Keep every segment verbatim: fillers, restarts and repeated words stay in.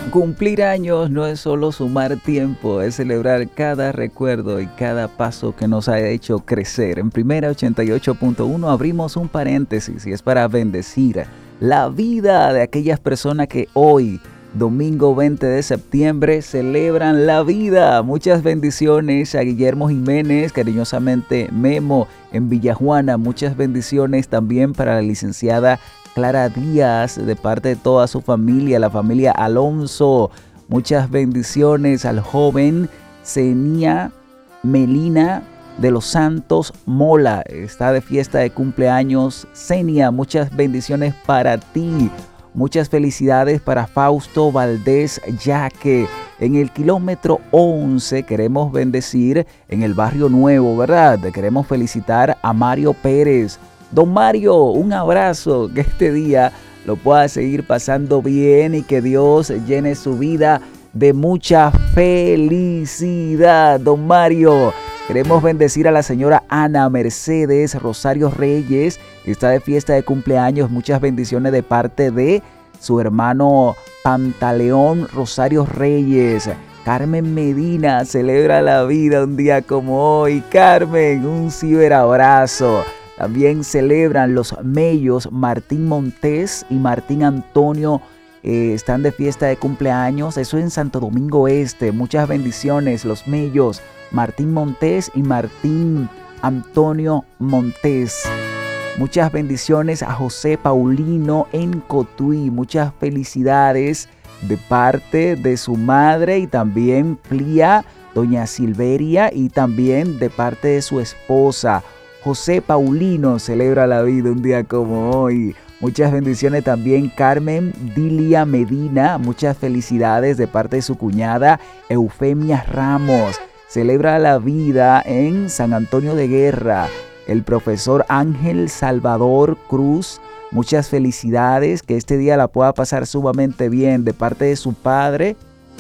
Cumplir años no es solo sumar tiempo, es celebrar cada recuerdo y cada paso que nos ha hecho crecer. En Primera ochenta y ocho punto uno abrimos un paréntesis y es para bendecir la vida de aquellas personas que hoy, domingo veinte de septiembre, celebran la vida. Muchas bendiciones a Guillermo Jiménez, cariñosamente Memo en Villajuana. Muchas bendiciones también para la licenciada Clara Díaz, de parte de toda su familia, la familia Alonso. Muchas bendiciones al joven Zenia Melina de los Santos Mola. Está de fiesta de cumpleaños Zenia. Muchas bendiciones para ti. Muchas felicidades para Fausto Valdés Yaque. En el kilómetro once queremos bendecir en el barrio nuevo, ¿verdad? Queremos felicitar a Mario Pérez. Don Mario, un abrazo, que este día lo pueda seguir pasando bien y que Dios llene su vida de mucha felicidad. Don Mario, queremos bendecir a la señora Ana Mercedes Rosario Reyes, que está de fiesta de cumpleaños. Muchas bendiciones de parte de su hermano Pantaleón Rosario Reyes. Carmen Medina celebra la vida un día como hoy. Carmen, un ciberabrazo. También celebran los Mellos Martín Montés y Martín Antonio. Eh, están de fiesta de cumpleaños. Eso en Santo Domingo Este. Muchas bendiciones. Los Mellos Martín Montés y Martín Antonio Montés. Muchas bendiciones a José Paulino en Cotuí. Muchas felicidades de parte de su madre y también Plia, doña Silveria, y también de parte de su esposa. José Paulino celebra la vida un día como hoy. Muchas bendiciones también Carmen Dilia Medina. Muchas felicidades de parte de su cuñada Eufemia Ramos. Celebra la vida en San Antonio de Guerra. El profesor Ángel Salvador Cruz. Muchas felicidades. Que este día la pueda pasar sumamente bien de parte de su padre.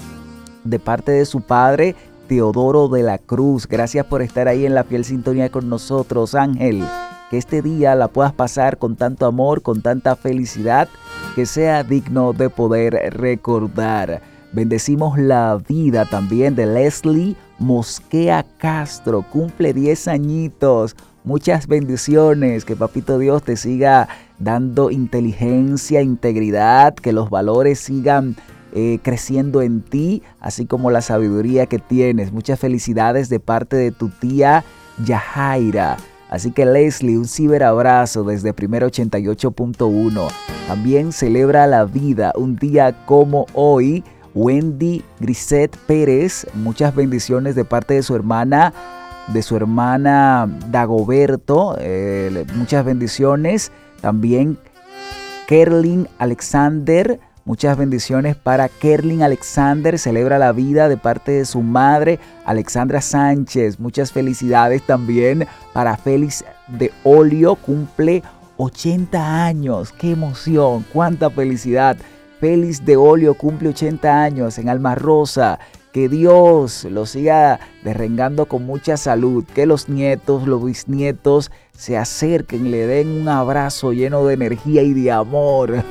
De parte de su padre Teodoro de la Cruz. Gracias por estar ahí en la fiel sintonía con nosotros, Ángel. Que este día la puedas pasar con tanto amor, con tanta felicidad, que sea digno de poder recordar. Bendecimos la vida también de Leslie Mosquea Castro. Cumple diez añitos. Muchas bendiciones. Que Papito Dios te siga dando inteligencia, integridad, que los valores sigan Eh, creciendo en ti, así como la sabiduría que tienes. Muchas felicidades de parte de tu tía Yajaira. Así que Leslie, un ciberabrazo desde Primera ochenta y ocho punto uno. También celebra la vida un día como hoy Wendy Grisette Pérez. Muchas bendiciones de parte de su hermana, de su hermana Dagoberto. Eh, muchas bendiciones. También Kerlin Alexander. Muchas bendiciones para Kerlin Alexander. Celebra la vida de parte de su madre, Alexandra Sánchez. Muchas felicidades también para Félix de Olio. Cumple ochenta años. ¡Qué emoción! ¡Cuánta felicidad! Félix de Olio cumple ochenta años en Alma Rosa. Que Dios lo siga derrengando con mucha salud. Que los nietos, los bisnietos se acerquen, le den un abrazo lleno de energía y de amor.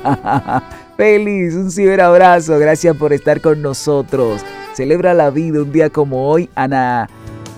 Feliz, un ciberabrazo. Gracias por estar con nosotros. Celebra la vida un día como hoy, Ana,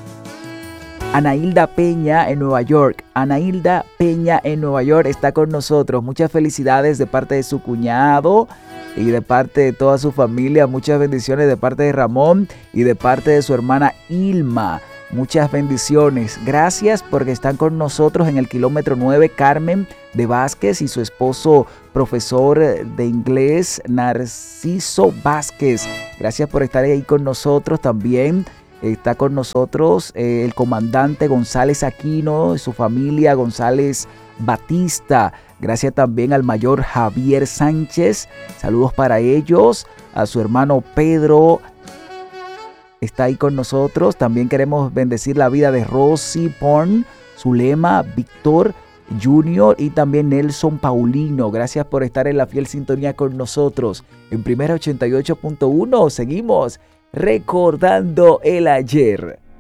Anailda Peña en Nueva York. Anailda Peña en Nueva York está con nosotros. Muchas felicidades de parte de su cuñado y de parte de toda su familia. Muchas bendiciones de parte de Ramón y de parte de su hermana Ilma. Muchas bendiciones. Gracias porque están con nosotros en el kilómetro nueve Carmen de Vázquez y su esposo profesor de inglés Narciso Vázquez. Gracias por estar ahí con nosotros también. Está con nosotros eh, el comandante González Aquino y su familia González Batista. Gracias también al mayor Javier Sánchez. Saludos para ellos. A su hermano Pedro está ahí con nosotros. También queremos bendecir la vida de Rosy Porn, Zulema, Víctor Junior y también Nelson Paulino. Gracias por estar en la fiel sintonía con nosotros. En Primera ochenta y ocho punto uno seguimos recordando el ayer.